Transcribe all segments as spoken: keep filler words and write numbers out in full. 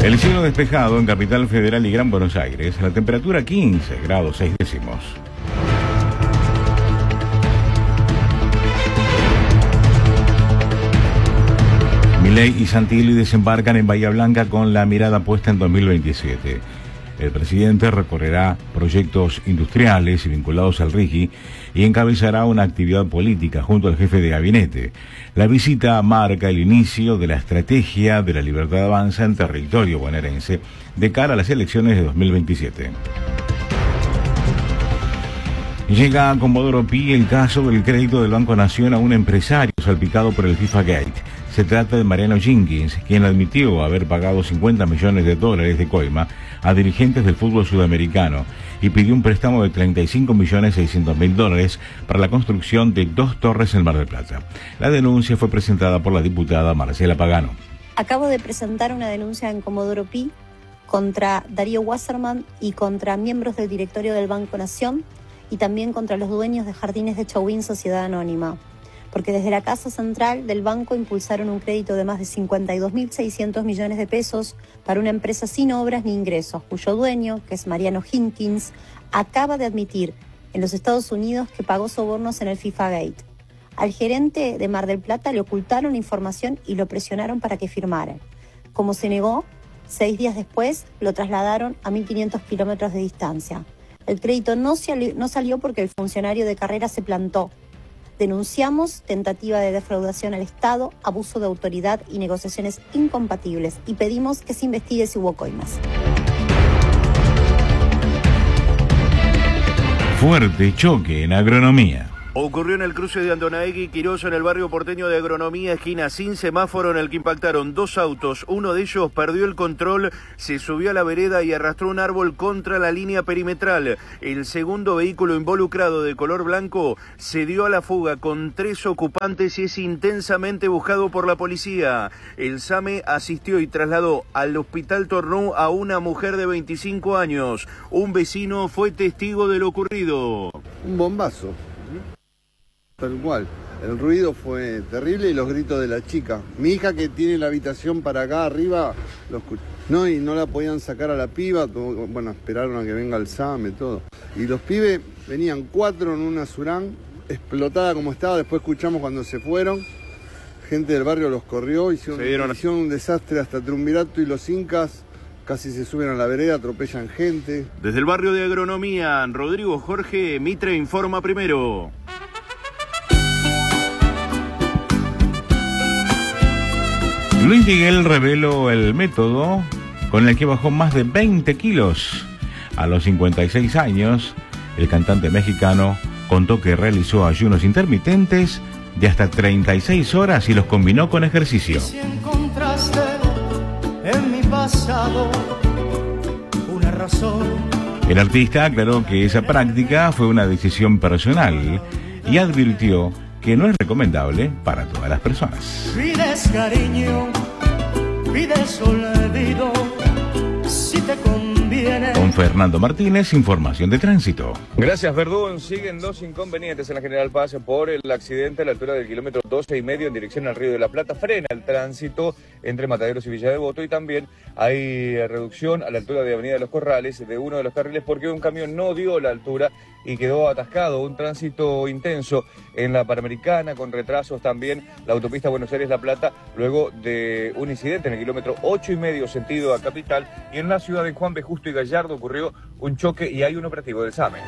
El cielo despejado en Capital Federal y Gran Buenos Aires. La temperatura quince grados seis décimos. Milei y Santilli desembarcan en Bahía Blanca con la mirada puesta en dos mil veintisiete. El presidente recorrerá proyectos industriales y vinculados al RIGI y encabezará una actividad política junto al jefe de gabinete. La visita marca el inicio de la estrategia de la Libertad Avanza en territorio bonaerense de cara a las elecciones de dos mil veintisiete. Llega a Comodoro Pi el caso del crédito del Banco Nación a un empresario salpicado por el FIFA Gate. Se trata de Mariano Jenkins, quien admitió haber pagado cincuenta millones de dólares de coima a dirigentes del fútbol sudamericano y pidió un préstamo de treinta y cinco millones seiscientos mil dólares para la construcción de dos torres en Mar del Plata. La denuncia fue presentada por la diputada Marcela Pagano. Acabo de presentar una denuncia en Comodoro Pi contra Darío Wasserman y contra miembros del directorio del Banco Nación y también contra los dueños de Jardines de Chauvín Sociedad Anónima, porque desde la Casa Central del banco impulsaron un crédito de más de cincuenta y dos mil seiscientos millones de pesos para una empresa sin obras ni ingresos, cuyo dueño, que es Mariano Jenkins, acaba de admitir en los Estados Unidos que pagó sobornos en el FIFA Gate. Al gerente de Mar del Plata le ocultaron información y lo presionaron para que firmara. Como se negó, seis días después lo trasladaron a mil quinientos kilómetros de distancia. El crédito no salió, no salió porque el funcionario de carrera se plantó. Denunciamos tentativa de defraudación al Estado, abuso de autoridad y negociaciones incompatibles y pedimos que se investigue si hubo coimas. Fuerte choque en agronomía. Ocurrió en el cruce de Andonaegui y Quirós, en el barrio porteño de Agronomía, esquina sin semáforo, en el que impactaron dos autos. Uno de ellos perdió el control, se subió a la vereda y arrastró un árbol contra la línea perimetral. El segundo vehículo involucrado, de color blanco, se dio a la fuga con tres ocupantes y es intensamente buscado por la policía. El SAME asistió y trasladó al Hospital Tornú a una mujer de veinticinco años. Un vecino fue testigo de lo ocurrido. Un bombazo. Tal cual, el ruido fue terrible y los gritos de la chica. Mi hija, que tiene la habitación para acá arriba, lo escuchó. No, y no la podían sacar a la piba, todo, bueno, esperaron a que venga el SAME, todo. Y los pibes venían cuatro en una Surán, explotada como estaba, después escuchamos cuando se fueron. Gente del barrio los corrió, hicieron, dieron... hicieron un desastre, hasta Triunvirato y los Incas casi se suben a la vereda, atropellan gente. Desde el barrio de Agronomía, Rodrigo Jorge, Mitre informa primero. Luis Miguel reveló el método con el que bajó más de veinte kilos. A los cincuenta y seis años, el cantante mexicano contó que realizó ayunos intermitentes de hasta treinta y seis horas y los combinó con ejercicio. Si encontraste en mi pasado una razón. El artista aclaró que esa práctica fue una decisión personal y advirtió que no es recomendable para todas las personas. Pides cariño, pides olvido, si te conviene. Con Fernando Martínez, información de tránsito. Gracias, Verdún. Siguen dos inconvenientes en la General Paz por el accidente a la altura del kilómetro doce y medio en dirección al Río de la Plata. Frena el tránsito entre Mataderos y Villa Devoto y también hay reducción a la altura de Avenida de los Corrales de uno de los carriles porque un camión no dio la altura y quedó atascado. Un tránsito intenso en la Panamericana con retrasos también la autopista Buenos Aires-La Plata luego de un incidente en el kilómetro ocho y medio sentido a Capital, y en la ciudad de Juan B. Justo y Gallardo ocurrió un choque y hay un operativo del SAME.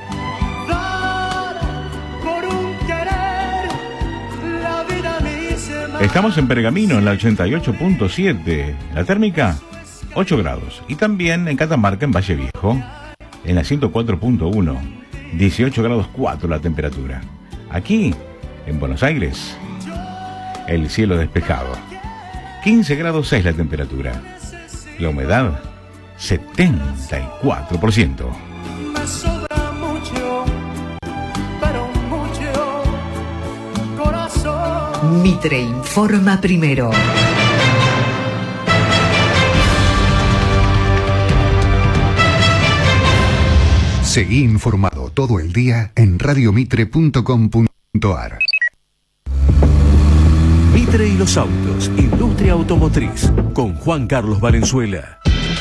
Estamos en Pergamino, en la ochenta y ocho punto siete, la térmica ocho grados, y también en Catamarca, en Valle Viejo, en la ciento cuatro punto uno, dieciocho grados cuatro la temperatura. Aquí, en Buenos Aires, el cielo despejado, quince grados seis la temperatura, la humedad setenta y cuatro por ciento. Me sobra mucho, pero mucho corazón. Mitre informa primero. Seguí informado todo el día en radio mitre punto com punto ar. Mitre y los autos, industria automotriz, con Juan Carlos Valenzuela.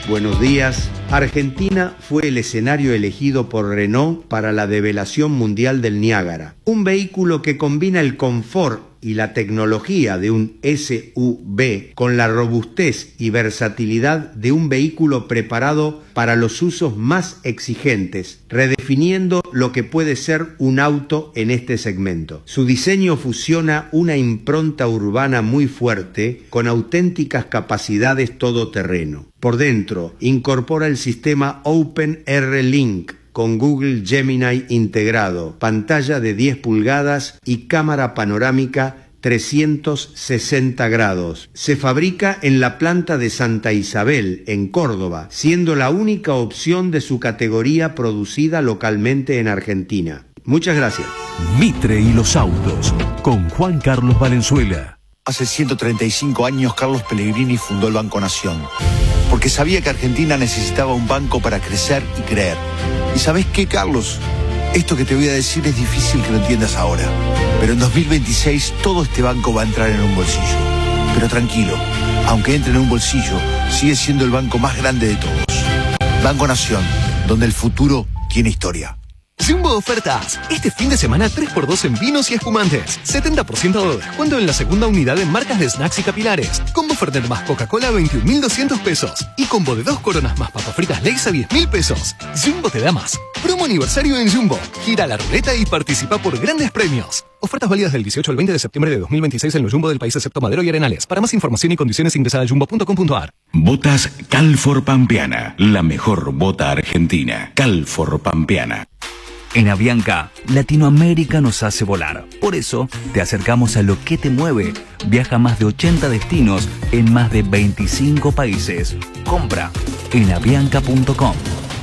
buenos días. Argentina fue el escenario elegido por Renault para la develación mundial del Niágara. Un vehículo que combina el confort y la tecnología de un S U V con la robustez y versatilidad de un vehículo preparado para los usos más exigentes, redefiniendo lo que puede ser un auto en este segmento. Su diseño fusiona una impronta urbana muy fuerte con auténticas capacidades todoterreno. Por dentro, incorpora el sistema OpenR-Link con Google Gemini integrado, pantalla de diez pulgadas y cámara panorámica trescientos sesenta grados. Se fabrica en la planta de Santa Isabel, en Córdoba, siendo la única opción de su categoría producida localmente en Argentina. Muchas gracias. Mitre y los autos, con Juan Carlos Valenzuela. Hace ciento treinta y cinco años Carlos Pellegrini fundó el Banco Nación, porque sabía que Argentina necesitaba un banco para crecer y creer. ¿Y sabés qué, Carlos? Esto que te voy a decir es difícil que lo entiendas ahora, pero en dos mil veintiséis todo este banco va a entrar en un bolsillo. Pero tranquilo, aunque entre en un bolsillo, sigue siendo el banco más grande de todos. Banco Nación, donde el futuro tiene historia. Jumbo Ofertas. Este fin de semana tres por dos en vinos y espumantes. setenta por ciento de descuento en la segunda unidad en marcas de snacks y capilares. Combo Fernet más Coca-Cola a veintiún mil doscientos pesos. Y combo de dos coronas más papas fritas Lay's a diez mil pesos. Jumbo te da más. Promo aniversario en Jumbo. Gira la ruleta y participa por grandes premios. Ofertas válidas del dieciocho al veinte de septiembre de dos mil veintiséis en los Jumbo del país excepto Madero y Arenales. Para más información y condiciones ingresa a jumbo punto com punto a r. Botas Calfor Pampeana, la mejor bota argentina. Calfor Pampeana. En Avianca, Latinoamérica nos hace volar. Por eso, te acercamos a lo que te mueve. Viaja a más de ochenta destinos en más de veinticinco países. Compra en avianca punto com.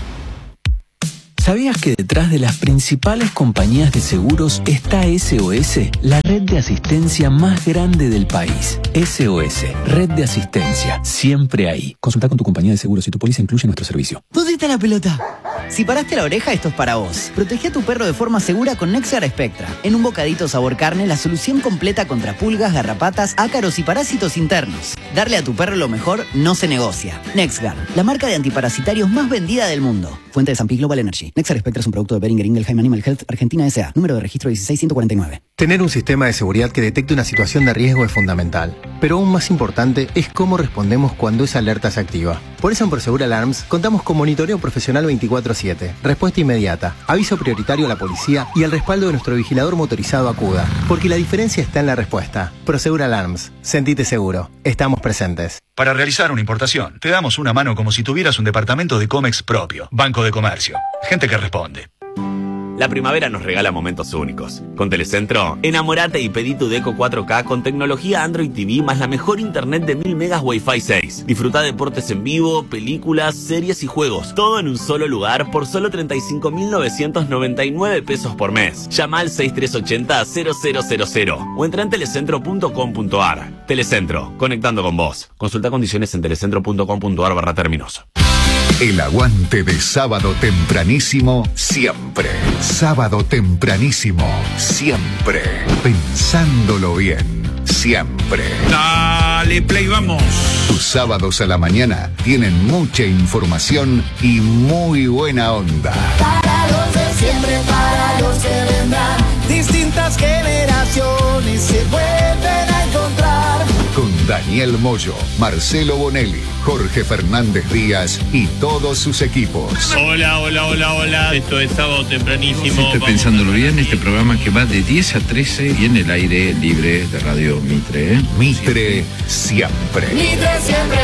¿Sabías que detrás de las principales compañías de seguros está S O S, la red de asistencia más grande del país? S O S, red de asistencia, siempre ahí. Consulta con tu compañía de seguros si tu póliza incluye nuestro servicio. ¿Dónde está la pelota? Si paraste la oreja, esto es para vos. Protege a tu perro de forma segura con Nexguard Spectra. En un bocadito sabor carne, la solución completa contra pulgas, garrapatas, ácaros y parásitos internos. Darle a tu perro lo mejor no se negocia. Nexguard, la marca de antiparasitarios más vendida del mundo. Fuente de Sampi Global Energy. Nexguard Spectra es un producto de Boehringer Ingelheim Animal Health Argentina S A. Número de registro dieciséis ciento cuarenta y nueve. Tener un sistema de seguridad que detecte una situación de riesgo es fundamental. Pero aún más importante es cómo respondemos cuando esa alerta se activa. Por eso en Prosegur Alarms contamos con monitoreo profesional veinticuatro siete, respuesta inmediata, aviso prioritario a la policía y el respaldo de nuestro vigilador motorizado Acuda. Porque la diferencia está en la respuesta. Prosegur Alarms. Sentite seguro. Estamos presentes. Para realizar una importación, te damos una mano como si tuvieras un departamento de Comex propio. Banco de Comercio. Gente que responde. La primavera nos regala momentos únicos. Con Telecentro, enamorate y pedí tu Deco cuatro K con tecnología Android T V más la mejor internet de mil megas Wi-Fi seis. Disfruta deportes en vivo, películas, series y juegos. Todo en un solo lugar por solo treinta y cinco mil novecientos noventa y nueve pesos por mes. Llama al seis tres ocho cero cero cero cero cero o entra en telecentro punto com punto a r. Telecentro, conectando con vos. Consulta condiciones en telecentro punto com punto a r barra términos. El aguante de Sábado Tempranísimo siempre. Sábado Tempranísimo siempre. Pensándolo bien siempre. Dale, play, vamos. Tus sábados a la mañana tienen mucha información y muy buena onda. Para los de siempre, para los que vendrán. Distintas generaciones se vuelven a encontrar. Con Daniel Moyo, Marcelo Bonelli, Jorge Fernández Díaz y todos sus equipos. Hola, hola, hola, hola. Esto es Sábado Tempranísimo. Estoy pensándolo bien, este programa que va de diez a trece y en el aire libre de Radio Mitre. ¿eh? Mitre siempre. Mitre siempre.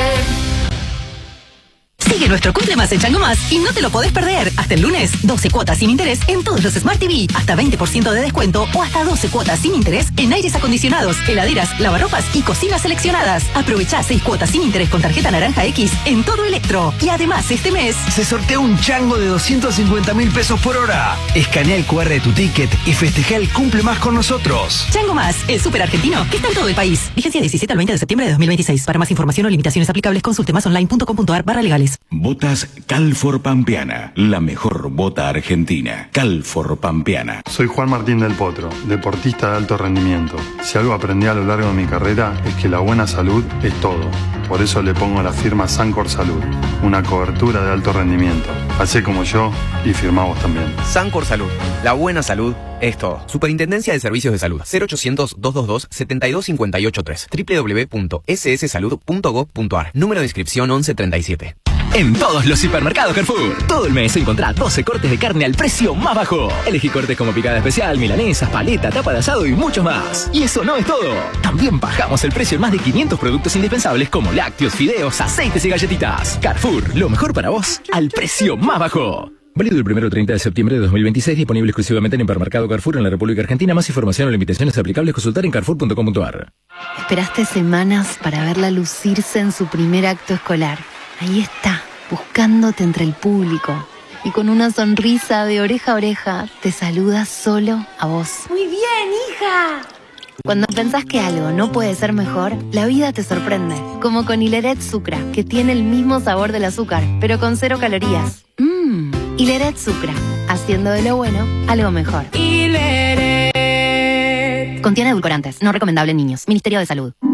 Sigue nuestro cumple más en Chango Más y no te lo podés perder. Hasta el lunes, doce cuotas sin interés en todos los Smart T V, hasta veinte por ciento de descuento o hasta doce cuotas sin interés en aires acondicionados, heladeras, lavarropas y cocinas seleccionadas. Aprovechá seis cuotas sin interés con tarjeta Naranja X en todo Electro. Y además este mes se sortea un chango de doscientos cincuenta mil pesos por hora. Escanea el cu erre de tu ticket y festeja el cumple más con nosotros. Chango Más, el súper argentino que está en todo el país. Vigencia diecisiete al veinte de septiembre de dos mil veintiséis. Para más información o limitaciones aplicables, consulte más online punto com punto a r barra legales. Botas Calfor Pampeana, la mejor bota argentina. Calfor Pampeana. Soy Juan Martín del Potro, deportista de alto rendimiento. Si algo aprendí a lo largo de mi carrera es que la buena salud es todo. Por eso le pongo la firma Sancor Salud, una cobertura de alto rendimiento. Hacé como yo y firmá vos también. Sancor Salud. La buena salud es todo. Superintendencia de Servicios de Salud. cero ochocientos, doscientos veintidós, setenta y dos cincuenta y ocho tres. doble u doble u doble u punto ese ese salud punto gov punto a r. Número de inscripción once treinta y siete. En todos los supermercados Carrefour, todo el mes encontrá doce cortes de carne al precio más bajo. Elegí cortes como picada especial, milanesas, paleta, tapa de asado y muchos más. Y eso no es todo. También bajamos el precio en más de quinientos productos indispensables como lácteos, fideos, aceites y galletitas. Carrefour, lo mejor para vos al precio más bajo. Válido el primero al treinta de septiembre de dos mil veintiséis, disponible exclusivamente en Hipermercado Carrefour en la República Argentina. Más información o limitaciones aplicables consultar en carrefour punto com punto a r. Esperaste semanas para verla lucirse en su primer acto escolar. Ahí está, buscándote entre el público. Y con una sonrisa de oreja a oreja, te saluda solo a vos. ¡Muy bien, hija! Cuando pensás que algo no puede ser mejor, la vida te sorprende. Como con Hileret Sucra, que tiene el mismo sabor del azúcar, pero con cero calorías. Mmm, Hileret Sucra, haciendo de lo bueno algo mejor. Hileret. Contiene edulcorantes, no recomendable en niños. Ministerio de Salud.